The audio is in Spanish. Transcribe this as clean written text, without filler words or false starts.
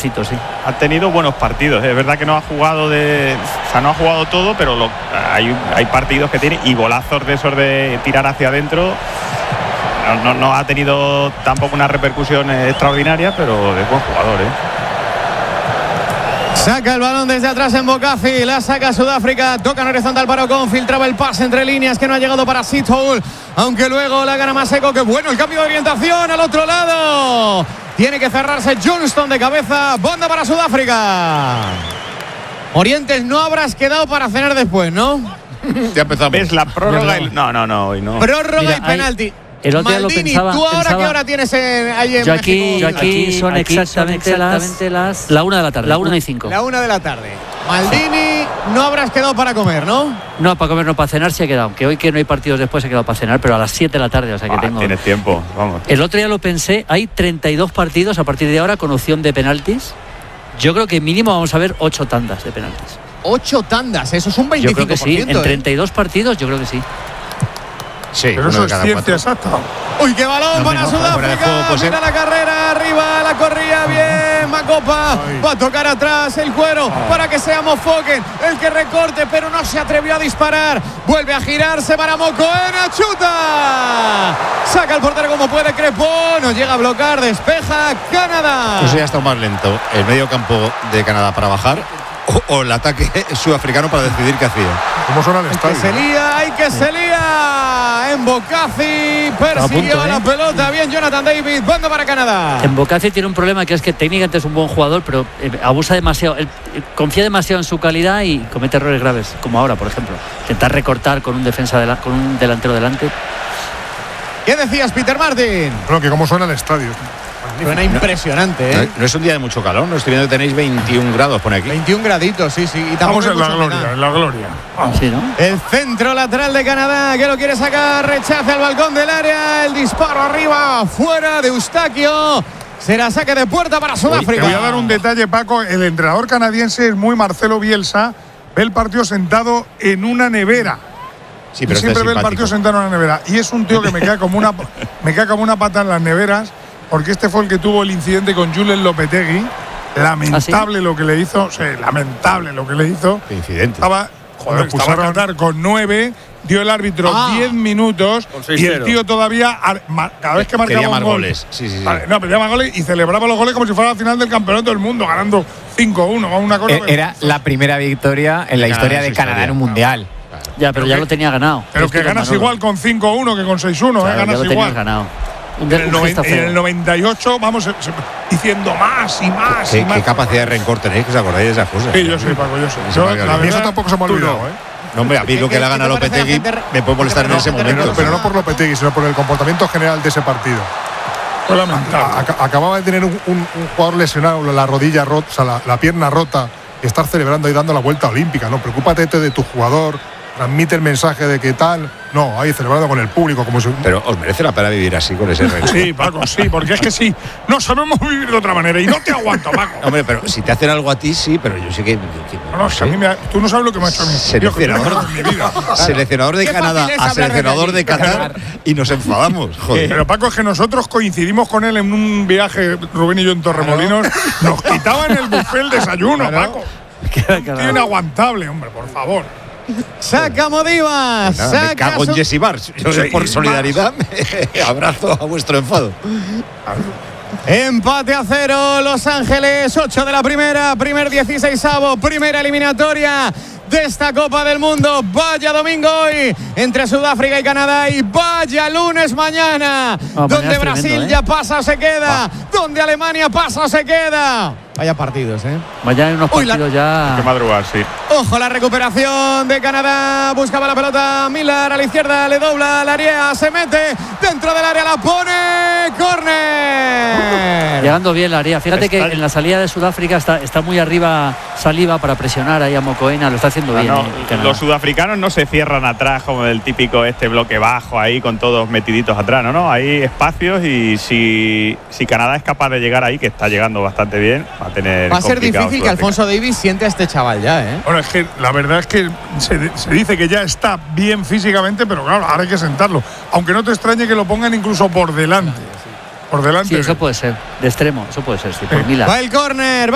necesito, sí. Ha tenido buenos partidos. Es verdad que no ha jugado no ha jugado todo, pero hay partidos que tiene y golazos de esos de tirar hacia adentro. No ha tenido tampoco una repercusión extraordinaria, pero es buen jugador, Saca el balón desde atrás en Bocafi, la saca Sudáfrica, toca en horizontal para Ocon, filtraba el pase entre líneas que no ha llegado para Sitoul, aunque luego la gana más Seco. Que bueno el cambio de orientación al otro lado. Tiene que cerrarse Johnston de cabeza, banda para Sudáfrica. Orientes, no habrás quedado para cenar después, ¿no? Ya empezamos. ¿Ves la prórroga? Hoy no. Prórroga. Mira, y penalti. El otro día Maldini, lo pensaba. ¿tú ahora qué hora tienes ahí en yo México? aquí son exactamente las la 1 de la tarde, la 1:05. La 1 de la tarde. Maldini, no habrás quedado para comer, ¿no? No, para comer, no, para cenar sí he quedado. Que hoy que no hay partidos después he quedado para cenar, pero a las 7 de la tarde, o sea que tengo... Tienes tiempo, vamos. El otro día lo pensé, hay 32 partidos a partir de ahora con opción de penaltis. Yo creo que mínimo vamos a ver 8 tandas de penaltis. 8 tandas, eso es un 25%. Yo creo que sí, en 32 partidos yo creo que sí. Sí, pero eso es ciencia exacta. Uy, qué balón para Sudáfrica. Mira la carrera, arriba, la corría bien. Macopa va a tocar atrás el cuero para que sea Mofoken el que recorte, pero no se atrevió a disparar. Vuelve a girarse para Mokoena, chuta. Saca el portero como puede Crepó, no llega a bloquear, despeja Canadá. Pues ya está más lento el medio campo de Canadá para bajar o el ataque sudafricano para decidir qué hacía. ¿Cómo suena el estadio? Hay que se lía en Bocafi, persiguió la pelota, bien Jonathan David, banda para Canadá. En Bocafi tiene un problema, que es que técnicamente es un buen jugador, pero abusa demasiado, confía demasiado en su calidad y comete errores graves, como ahora, por ejemplo, intentar recortar con un con un delantero delante. ¿Qué decías, Peter Martin? Bueno, que cómo suena el estadio. Suena impresionante, ¿eh? No es un día de mucho calor, no estoy viendo que tenéis 21 grados, pone aquí. 21 graditos, sí. Y estamos en la gloria, en la gloria. Sí, ¿no? El centro lateral de Canadá, que lo quiere sacar, rechaza el balcón del área, el disparo arriba, fuera de Eustaquio. Será saque de puerta para Sudáfrica. Te voy a dar un detalle, Paco. El entrenador canadiense es muy Marcelo Bielsa. Ve el partido sentado en una nevera. Sí, pero siempre ve el partido sentado en una nevera. Y es un tío que me cae como una pata en las neveras. Porque este fue el que tuvo el incidente con Julen Lopetegui. Lamentable lo que le hizo. Lamentable lo que le hizo. ¿Qué incidente? Estaba a Qatar con 9. Dio el árbitro 10 minutos. Y el tío todavía, cada vez que marcaba un gol, goles. Sí. Vale, no, pedía más goles y celebraba los goles como si fuera la final del campeonato del mundo, ganando 5-1 o una cosa. Era la primera victoria en la historia de Canadá en un mundial. Ya, pero ya lo tenía ganado. Pero que ganas igual con 5-1 que con 6-1, claro, ganas ya lo igual. Ganado. En el 98 vamos diciendo más y más. ¿Qué capacidad de rencor tenéis, que os acordáis de esas cosas? Sí, yo sé, Paco, yo sé. Eso tampoco se me ha olvidado, No, hombre, a mí lo que le hagan a Lopetegui me puede molestar en ese momento. Pero no por Lopetegui, sino por el comportamiento general de ese partido. Fue lamentable. Acababa de tener un jugador lesionado, la rodilla rota, o sea, la pierna rota, y estar celebrando y dando la vuelta olímpica. No, preocúpate de tu jugador. Transmite el mensaje de que tal. No, ahí celebrando con el público como si... Pero os merece la pena vivir así con ese rencor. Sí, Paco, sí, porque es que sí, no sabemos vivir de otra manera y no te aguanto, Paco. Hombre, pero si te hacen algo a ti, sí, pero yo sé que no sé. Tú no sabes lo que me ha hecho a mí. Seleccionador de Canadá a seleccionador de Qatar y nos enfadamos. Joder. Pero Paco, es que nosotros coincidimos con él en un viaje, Rubén y yo, en Torremolinos. Nos quitaban el buffet el desayuno, Paco. Tío inaguantable, hombre, por favor. Saca Modivas. Pues me cago en Jesse Barnes. Yo por solidaridad abrazo a vuestro enfado. Empate a 0, Los Ángeles, 8 de la primera, primer 16avo, primera eliminatoria de esta Copa del Mundo. Vaya domingo hoy entre Sudáfrica y Canadá y vaya lunes mañana, donde Brasil ya pasa o se queda, donde Alemania pasa o se queda. Vaya partidos, Vaya unos partidos ya. Hay que madrugar, sí. Ojo, la recuperación de Canadá. Buscaba la pelota Miller a la izquierda, le dobla la área, se mete dentro del área, la pone. ¡Córner! Llegando bien la área. Fíjate que en la salida de Sudáfrica está muy arriba Saliba para presionar ahí a Mokoena. Lo está haciendo bien. Los sudafricanos no se cierran atrás como el típico bloque bajo ahí con todos metiditos atrás. No, hay espacios y si Canadá es capaz de llegar ahí, que está llegando bastante bien, va a ser difícil que Alfonso Davies siente a este chaval ya, Bueno, es que la verdad es que se dice que ya está bien físicamente, pero claro, ahora hay que sentarlo. Aunque no te extrañe que lo pongan incluso por delante. Por delante. Sí, eso puede ser. De extremo, eso puede ser, sí, por Milan. Va el córner.